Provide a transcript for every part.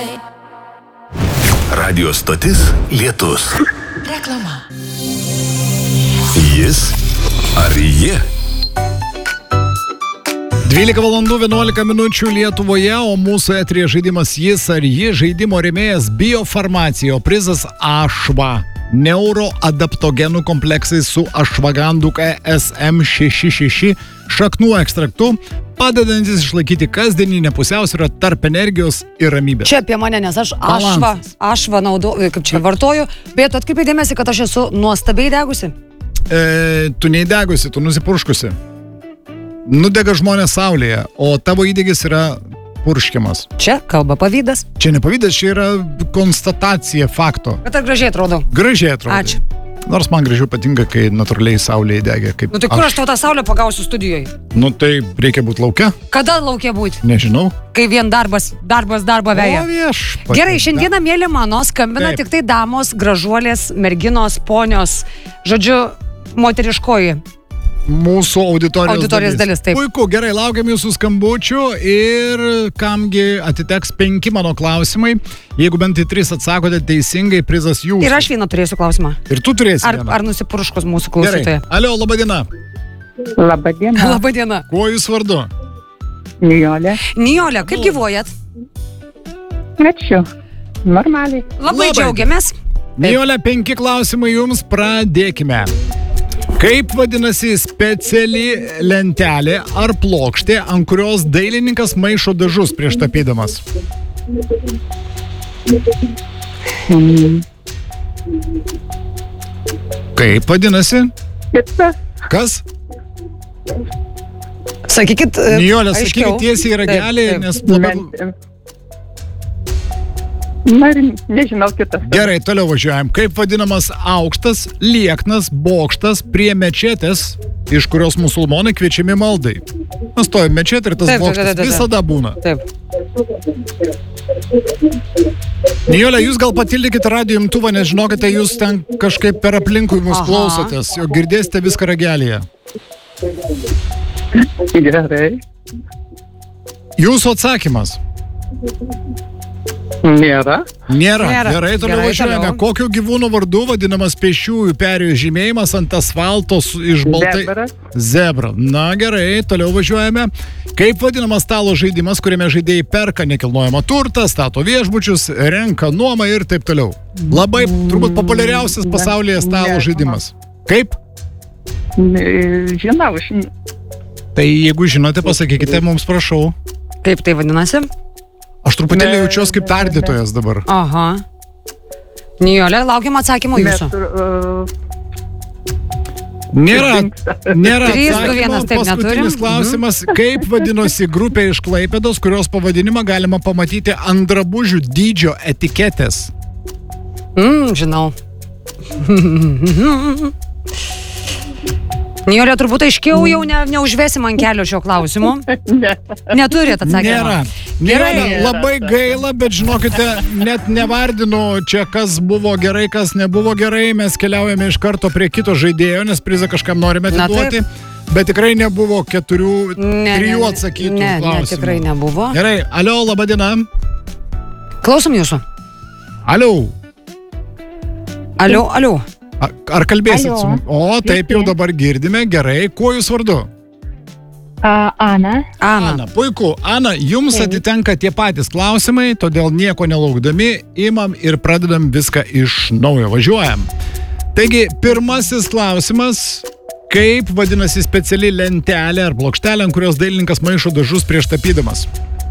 Radio stotis Lietus. Reklama. Jis ar jie? 12 valandų 11 minučių Lietuvoje, o mūsų eteryje žaidimas Jis ar ji, žaidimo rėmėjas Biofarmacija, prizas Ašva. Neuroadaptogenų kompleksai su ašvagandų SM66 šaknų ekstraktu, padedantis išlaikyti kasdieninę pusiausvyrą tarp energijos ir ramybės. Čia apie mane, nes aš ašvą naudoju, kaip čia vartoju, bet atkreipiai dėmesį, kad aš esu nuostabiai degusi. Tu neįdegusi, tu nusipurškusi. Nudega žmonės saulėje, o tavo įdegis yra purškiamas. Čia kalba pavydas. Čia ne pavydas, čia yra konstatacija fakto. Bet ar gražiai atrodo? Gražiai atrodo. Ačiū. Nors man gražiau patinka, kai natūraliai saulėje degia. Kaip Nu tai kur aš tau tą saulę pagausiu studijoje? Nu tai reikia būti lauke. Kada laukia būti? Nežinau. Kai vien darbą veja. O viešpatie. Gerai, šiandieną, mėly mano, skambina Taip. tik tai damos, gražuolės, merginos, ponios, žodžiu, moteriškoji. Mūsų auditorijos dalis, taip. Puiku, gerai, laukiam jūsų skambučių ir kamgi atiteks 5 mano klausimai. Jeigu bent į 3 atsakote teisingai, prizas jūsų. Ir aš vieną turėsiu klausimą. Ir tu turėsi vieną. Ar nusipurškos mūsų Gerai. klausytoja? Alio, laba diena. Labadiena, Labadiena. Kuo jūs vardu? Nijolė. Nijolė, kaip gyvuojat? Ačiū. Normaliai. Labai Labai. džiaugiamės. Nijolė, 5 klausimai jums, pradėkime. Kaip vadinasi speciali lentelė ar plokštė, ant kurios dailininkas maišo dažus prieš tapydamas? Kaip vadinasi? Kita. Kas? Sakykit, Nijolė, aiškiau. sakykit tiesiai į ragelį, Taip, taip. nes labai... Na ir nežinau kitas. Gerai, toliau važiuojam. Kaip vadinamas aukštas, lieknas bokštas prie mečetės, iš kurios musulmonai kviečiami maldai? Mes stovim mečetė ir tas Taip, bokštas taip. visada būna. Taip. Nijolė, jūs gal patildykite radijo imtuvą, nes žinokite, jūs ten kažkaip per aplinkui mus Aha. klausotės, jo girdėsite viską ragelėje. Gerai. Jūsų atsakymas? Nėra. Nėra. Nėra. Gerai, toliau Gerai, važiuojame. toliau. Kokio gyvūno vardu vadinamas pėsčiųjų perėjų žymėjimas ant asfalto iš baltai... Zebras. Zebra. Na gerai, toliau važiuojame. Kaip vadinamas stalo žaidimas, kuriame žaidėjai perka nekilnojamą turtą, stato viešbučius, renka nuomą ir taip toliau. Labai turbūt populiariausias pasaulyje stalo žaidimas. Kaip? Žinau, Tai jeigu žinote, pasakykite mums, prašau. Kaip tai vadinasi? Aš truputėlį jaučiuos kaip tardytojas dabar. Aha. Nijolė, laukiam atsakymo jūsų. Nėra 3, 2, 1, atsakymo. taip, neturim. Paskutinis klausimas. Kaip vadinosi grupė iš Klaipėdos, kurios pavadinimą galima pamatyti ant drabužių dydžio etiketės? Žinau. Nijolė, turbūt aiškiau jau neužvesim ant kelio šio klausimu. Neturit atsakymą. Nėra. Gerai. Labai gaila, bet žinokite, net nevardinu čia, kas buvo gerai, kas nebuvo gerai. Mes keliaujame iš karto prie kito žaidėjo, nes prizą kažkam norime atiduoti. Bet tikrai nebuvo 3 atsakytų klausimų. Ne, tikrai nebuvo. Gerai, alio, laba diena. Klausom jūsų. Alio. Alio. Ar kalbėsit Alio. su mumis? O, taip jau dabar girdime. Gerai, kuo jūs vardu? Ana. Ana. Puiku. Ana, jums atitenka tie patys klausimai, todėl nieko nelaukdami, imam ir pradedam viską iš naujo. Važiuojam. Taigi, pirmasis klausimas. Kaip vadinasi speciali lentelė ar plokštelė, ant kurios dailininkas maišo dažus prieš tapydamas?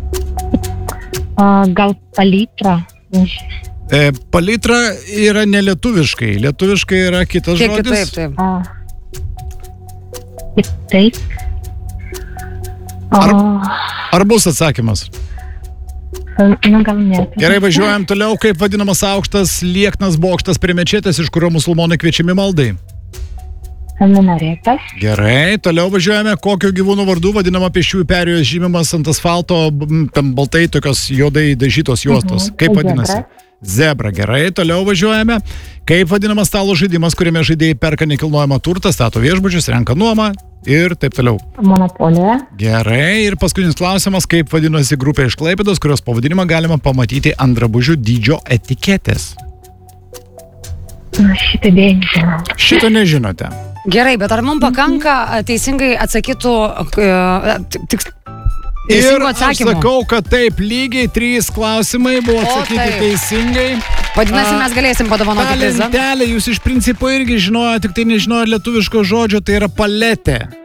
Gal palitra. Palitra yra nelietuviškai. Lietuviškai yra kitas Kiek žodis. kitaip, taip. Taip. Ar bus atsakymas? Nu, gal ne. Gerai, važiuojam toliau. Kaip vadinamas aukštas, lieknas bokštas prie mečetės, iš kurio musulmonai kviečiami maldai? Minaretas. Gerai, toliau važiuojame. Kokio gyvūnų vardu vadinama pėsčiųjų perėjos žymimas ant asfalto, tam baltai tokios juodai dažytos juostos? Kaip vadinasi? Zebra. Gerai, toliau važiuojame. Kaip vadinamas stalo žaidimas, kuriame žaidėjai perka nekilnojamą turtą, stato viešbučius, renka nuomą ir taip toliau. Monopolija. Gerai, ir paskutinis klausimas, kaip vadinosi grupė iš Klaipėdos, kurios pavadinimą galima pamatyti ant drabužių dydžio etiketės. Na, šitą nežinau. Šito nežinote. Gerai, bet ar mums pakanka teisingai atsakytų Ir teisingų aš atsakymų? sakau, kad taip, lygiai 3 klausimai buvo atsakyti taip. teisingai. Vadinasi, mes galėsim Ta padovanoti prizą. lentelė, jūs iš principo irgi žinojo, tik tai nežinojo lietuviško žodžio, tai yra paletė.